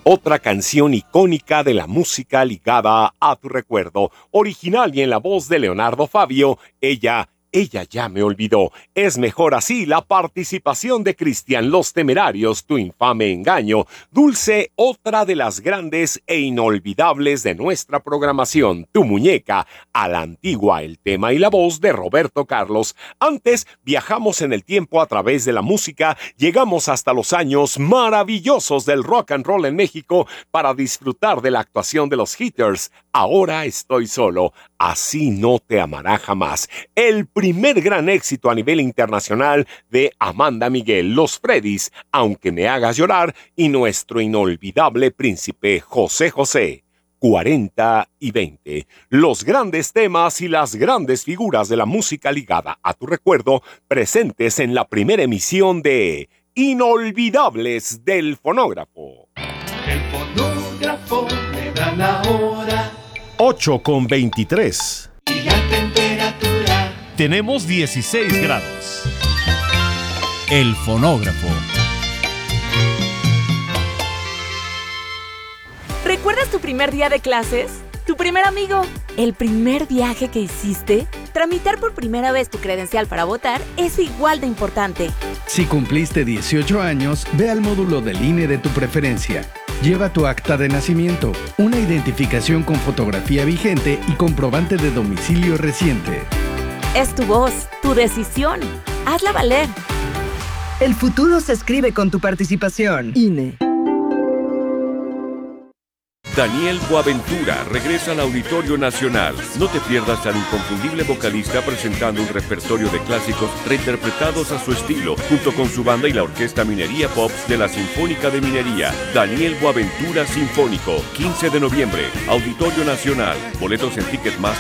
otra canción icónica de la música ligada a tu recuerdo, original y en la voz de Leonardo Fabio, Ella ya me olvidó. Es mejor así la participación de Cristian Los Temerarios, Tu infame engaño. Dulce, otra de las grandes e inolvidables de nuestra programación, Tu muñeca, a la antigua, el tema y la voz de Roberto Carlos. Antes viajamos en el tiempo a través de la música, llegamos hasta los años maravillosos del rock and roll en México para disfrutar de la actuación de los Hitters. Ahora estoy solo, así no te amará jamás. El primer gran éxito a nivel internacional de Amanda Miguel, Los Freddys, Aunque me hagas llorar, y nuestro inolvidable príncipe José José. 40 y 20. Los grandes temas y las grandes figuras de la música ligada a tu recuerdo presentes en la primera emisión de Inolvidables del Fonógrafo. El fonógrafo me da la hora. 8:23. Y la temperatura. Tenemos 16 grados. El fonógrafo. ¿Recuerdas tu primer día de clases? ¿Tu primer amigo? ¿El primer viaje que hiciste? Tramitar por primera vez tu credencial para votar es igual de importante. Si cumpliste 18 años, ve al módulo del INE de tu preferencia. Lleva tu acta de nacimiento, una identificación con fotografía vigente y comprobante de domicilio reciente. Es tu voz, tu decisión. Hazla valer. El futuro se escribe con tu participación. INE. Daniel Boaventura regresa al Auditorio Nacional. No te pierdas al inconfundible vocalista presentando un repertorio de clásicos reinterpretados a su estilo, junto con su banda y la Orquesta Minería Pops de la Sinfónica de Minería. Daniel Boaventura Sinfónico, 15 de noviembre, Auditorio Nacional. Boletos en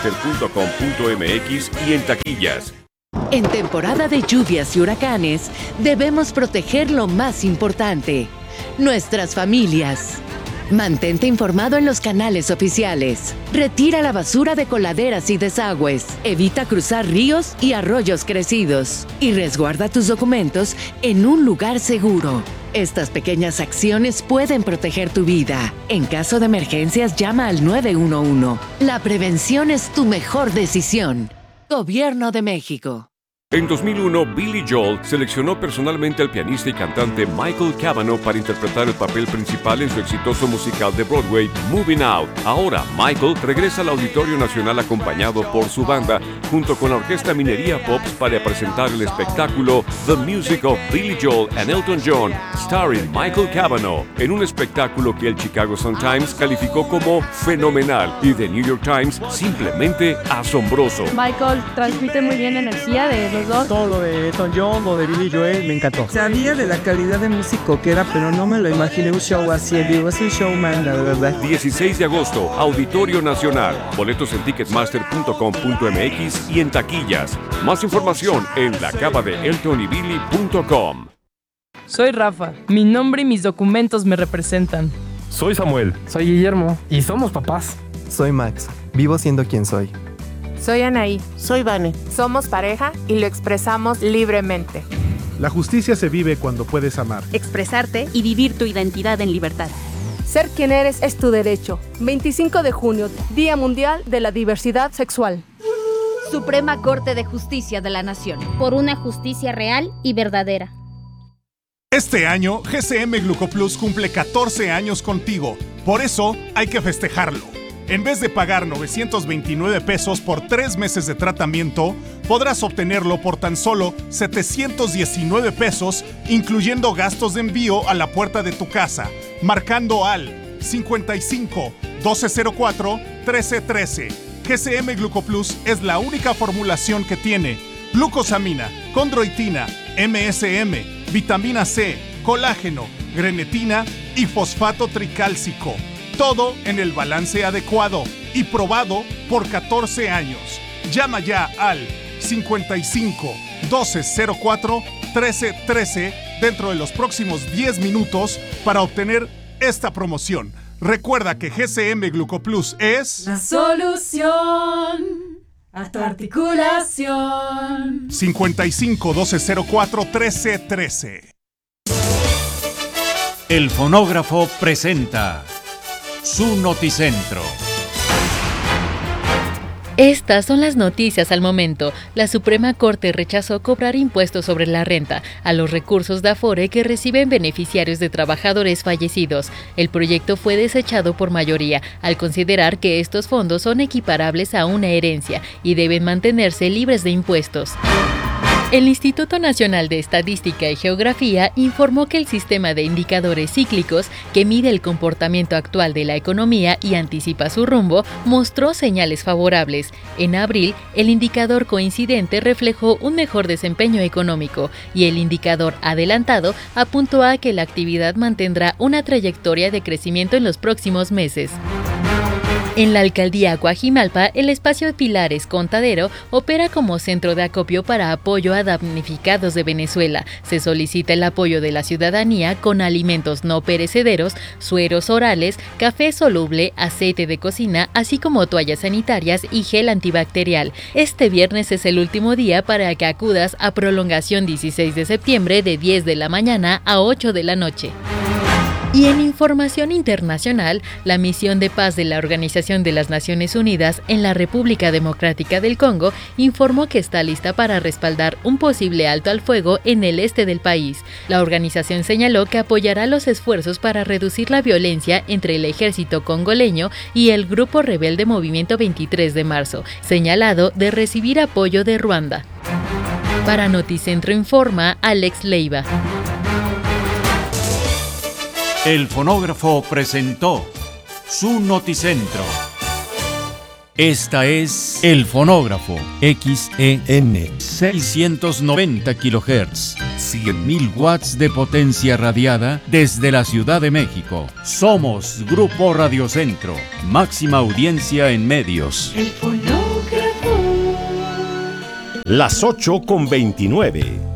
ticketmaster.com.mx y en taquillas. En temporada de lluvias y huracanes, debemos proteger lo más importante: nuestras familias. Mantente informado en los canales oficiales. Retira la basura de coladeras y desagües. Evita cruzar ríos y arroyos crecidos. Y resguarda tus documentos en un lugar seguro. Estas pequeñas acciones pueden proteger tu vida. En caso de emergencias, llama al 911. La prevención es tu mejor decisión. Gobierno de México. En 2001, Billy Joel seleccionó personalmente al pianista y cantante Michael Cavanaugh para interpretar el papel principal en su exitoso musical de Broadway, Moving Out. Ahora, Michael regresa al Auditorio Nacional acompañado por su banda, junto con la Orquesta Minería Pops, para presentar el espectáculo The Music of Billy Joel and Elton John, starring Michael Cavanaugh, en un espectáculo que el Chicago Sun-Times calificó como fenomenal y The New York Times simplemente asombroso. Michael transmite muy bien energía de los dos. Todo lo de Elton John, lo de Billy Joel, me encantó. Sabía de la calidad de músico que era, pero no me lo imaginé un show así en vivo. Es un showman, la verdad. 16 de agosto, Auditorio Nacional. Boletos en ticketmaster.com.mx y en taquillas. Más información en lacabadeeltonybilly.com. Soy Rafa. Mi nombre y mis documentos me representan. Soy Samuel. Soy Guillermo. Y somos papás. Soy Max. Vivo siendo quien soy. Soy Anaí. Soy Vane. Somos pareja y lo expresamos libremente. La justicia se vive cuando puedes amar, expresarte y vivir tu identidad en libertad. Ser quien eres es tu derecho. 25 de junio, Día Mundial de la Diversidad Sexual. Suprema Corte de Justicia de la Nación. Por una justicia real y verdadera. Este año, GCM Glucoplus cumple 14 años contigo. Por eso, hay que festejarlo. En vez de pagar 929 pesos por 3 meses de tratamiento, podrás obtenerlo por tan solo 719 pesos, incluyendo gastos de envío a la puerta de tu casa, marcando al 55 1204 1313. GCM Glucoplus es la única formulación que tiene glucosamina, condroitina, MSM, vitamina C, colágeno, grenetina y fosfato tricálcico. Todo en el balance adecuado y probado por 14 años. Llama ya al 55 1204 1313 dentro de los próximos 10 minutos para obtener esta promoción. Recuerda que GCM Glucoplus es la solución a tu articulación. 55 1204 1313. El fonógrafo presenta su Noticentro. Estas son las noticias al momento. La Suprema Corte rechazó cobrar impuestos sobre la renta a los recursos de Afore que reciben beneficiarios de trabajadores fallecidos. El proyecto fue desechado por mayoría, al considerar que estos fondos son equiparables a una herencia y deben mantenerse libres de impuestos. El Instituto Nacional de Estadística y Geografía informó que el sistema de indicadores cíclicos, que mide el comportamiento actual de la economía y anticipa su rumbo, mostró señales favorables. En abril, el indicador coincidente reflejó un mejor desempeño económico y el indicador adelantado apuntó a que la actividad mantendrá una trayectoria de crecimiento en los próximos meses. En la alcaldía Coajimalpa, el espacio Pilares Contadero opera como centro de acopio para apoyo a damnificados de Venezuela. Se solicita el apoyo de la ciudadanía con alimentos no perecederos, sueros orales, café soluble, aceite de cocina, así como toallas sanitarias y gel antibacterial. Este viernes es el último día para que acudas a prolongación 16 de septiembre de 10 de la mañana a 8 de la noche. Y en información internacional, la misión de paz de la Organización de las Naciones Unidas en la República Democrática del Congo informó que está lista para respaldar un posible alto al fuego en el este del país. La organización señaló que apoyará los esfuerzos para reducir la violencia entre el ejército congoleño y el grupo rebelde Movimiento 23 de marzo, señalado de recibir apoyo de Ruanda. Para Noticentro informa Alex Leiva. El fonógrafo presentó su Noticentro. Esta es El Fonógrafo, XEN 690 kHz, 100.000 watts de potencia radiada desde la Ciudad de México. Somos Grupo Radiocentro, máxima audiencia en medios. El fonógrafo. Las 8:29.